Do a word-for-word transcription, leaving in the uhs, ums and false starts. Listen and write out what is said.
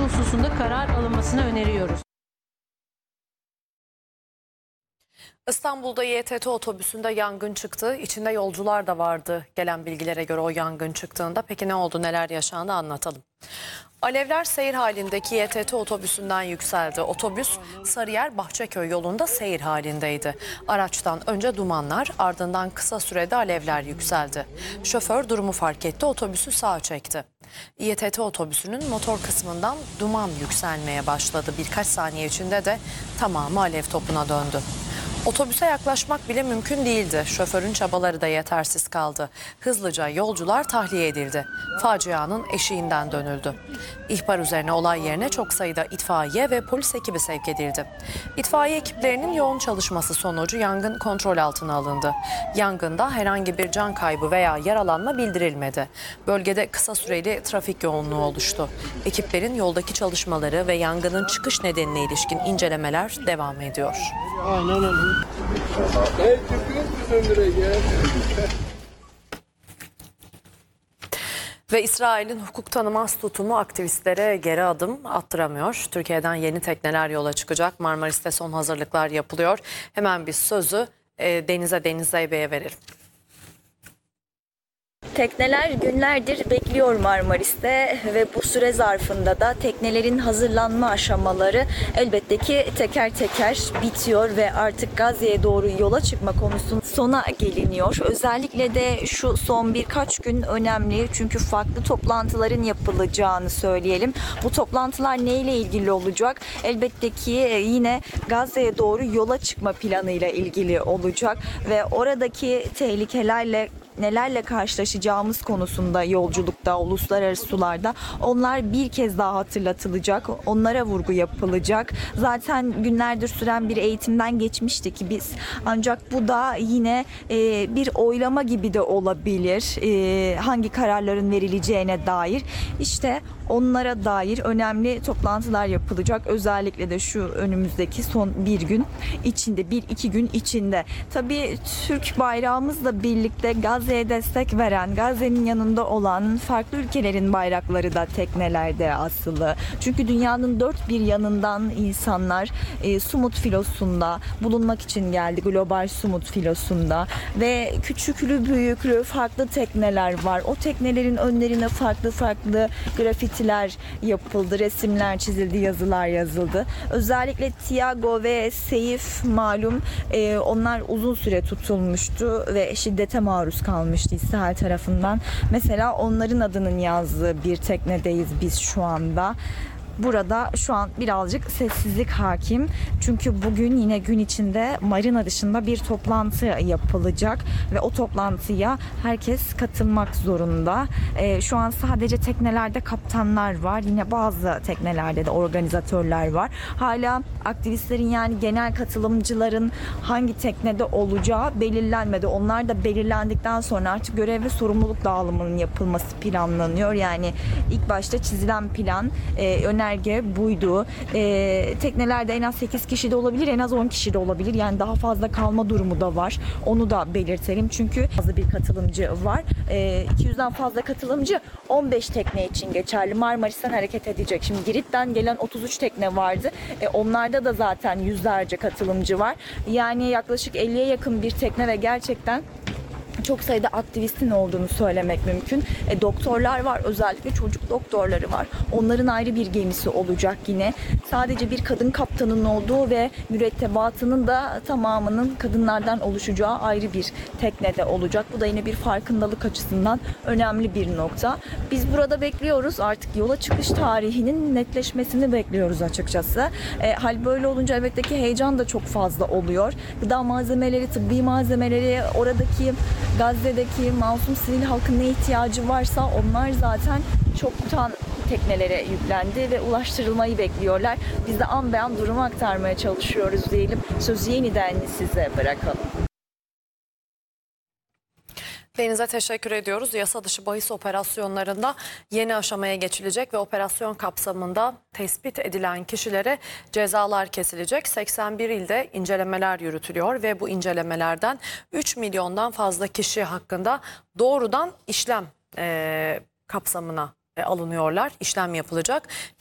hususunda karar alınmasını öneriyoruz. İstanbul'da Y T T otobüsünde yangın çıktı. İçinde yolcular da vardı. Gelen bilgilere göre o yangın çıktığında. Peki ne oldu, neler yaşandı anlatalım. Alevler seyir halindeki Y T T otobüsünden yükseldi. Otobüs Sarıyer-Bahçeköy yolunda seyir halindeydi. Araçtan önce dumanlar, ardından kısa sürede alevler yükseldi. Şoför durumu fark etti, otobüsü sağa çekti. Y T T otobüsünün motor kısmından duman yükselmeye başladı. Birkaç saniye içinde de tamamı alev topuna döndü. Otobüse yaklaşmak bile mümkün değildi. Şoförün çabaları da yetersiz kaldı. Hızlıca yolcular tahliye edildi. Facianın eşiğinden dönüldü. İhbar üzerine olay yerine çok sayıda itfaiye ve polis ekibi sevk edildi. İtfaiye ekiplerinin yoğun çalışması sonucu yangın kontrol altına alındı. Yangında herhangi bir can kaybı veya yaralanma bildirilmedi. Bölgede kısa süreli trafik yoğunluğu oluştu. Ekiplerin yoldaki çalışmaları ve yangının çıkış nedenine ilişkin incelemeler devam ediyor. Aynen öyle. Hey, çıktınız mı söndüreye? Ve İsrail'in hukuk tanımaz tutumu aktivistlere geri adım attıramıyor. Türkiye'den yeni tekneler yola çıkacak. Marmaris'te son hazırlıklar yapılıyor. Hemen biz sözü e, Denize Deniz Zeybe'ye verelim. Tekneler günlerdir bekliyor Marmaris'te ve bu süre zarfında da teknelerin hazırlanma aşamaları elbette ki teker teker bitiyor ve artık Gazze'ye doğru yola çıkma konusunun sona geliniyor. Özellikle de şu son birkaç gün önemli çünkü farklı toplantıların yapılacağını söyleyelim. Bu toplantılar neyle ilgili olacak? Elbette ki yine Gazze'ye doğru yola çıkma planıyla ilgili olacak ve oradaki tehlikelerle nelerle karşılaşacağımız konusunda yolculukta, uluslararası sularda onlar bir kez daha hatırlatılacak, onlara vurgu yapılacak. Zaten günlerdir süren bir eğitimden geçmiştik biz. Ancak bu da yine e, bir oylama gibi de olabilir. E, hangi kararların verileceğine dair. İşte onlara dair önemli toplantılar yapılacak. Özellikle de şu önümüzdeki son bir gün içinde, bir iki gün içinde. Tabii Türk bayrağımızla birlikte Gazze'ye destek veren, Gazze'nin yanında olan farklı ülkelerin bayrakları da teknelerde asılı. Çünkü dünyanın dört bir yanından insanlar e, Sumut filosunda bulunmak için geldi. Global Sumut filosunda ve küçüklü büyüklü farklı tekneler var. O teknelerin önlerine farklı farklı grafitiler yapıldı, resimler çizildi, yazılar yazıldı. Özellikle Tiago ve Seif malum e, onlar uzun süre tutulmuştu ve şiddete maruz kalmıştı İsrail tarafından. Mesela onların adının yazdığı bir teknedeyiz biz şu anda. Burada şu an birazcık sessizlik hakim. Çünkü bugün yine gün içinde marina dışında bir toplantı yapılacak ve o toplantıya herkes katılmak zorunda. Ee, şu an sadece teknelerde kaptanlar var. Yine bazı teknelerde de organizatörler var. Hala aktivistlerin yani genel katılımcıların hangi teknede olacağı belirlenmedi. Onlar da belirlendikten sonra artık görev ve sorumluluk dağılımının yapılması planlanıyor. Yani ilk başta çizilen plan e, önemli önerge buydu. Ee, teknelerde en az sekiz kişi de olabilir, en az on kişi de olabilir. Yani daha fazla kalma durumu da var. Onu da belirtelim. Çünkü fazla bir katılımcı var. Ee, iki yüzden fazla katılımcı on beş tekne için geçerli. Marmaris'ten hareket edecek. Şimdi Girit'ten gelen otuz üç tekne vardı. Ee, onlarda da zaten yüzlerce katılımcı var. Yani yaklaşık elliye yakın bir tekne ve gerçekten çok sayıda aktivistin olduğunu söylemek mümkün. E, doktorlar var, özellikle çocuk doktorları var. Onların ayrı bir gemisi olacak yine. Sadece bir kadın kaptanın olduğu ve mürettebatının da tamamının kadınlardan oluşacağı ayrı bir teknede olacak. Bu da yine bir farkındalık açısından önemli bir nokta. Biz burada bekliyoruz. Artık yola çıkış tarihinin netleşmesini bekliyoruz açıkçası. E, hal böyle olunca elbette ki heyecan da çok fazla oluyor. Gıda malzemeleri, tıbbi malzemeleri, oradaki Gazze'deki masum sivil halkın ne ihtiyacı varsa onlar zaten çoktan teknelere yüklendi ve ulaştırılmayı bekliyorlar. Biz de an be an durumu aktarmaya çalışıyoruz diyelim. Sözü yeniden size bırakalım. Deniz'e teşekkür ediyoruz. Yasa dışı bahis operasyonlarında yeni aşamaya geçilecek ve operasyon kapsamında tespit edilen kişilere cezalar kesilecek. seksen bir ilde incelemeler yürütülüyor ve bu incelemelerden üç milyondan fazla kişi hakkında doğrudan işlem e, kapsamına e, alınıyorlar. İşlem yapılacak.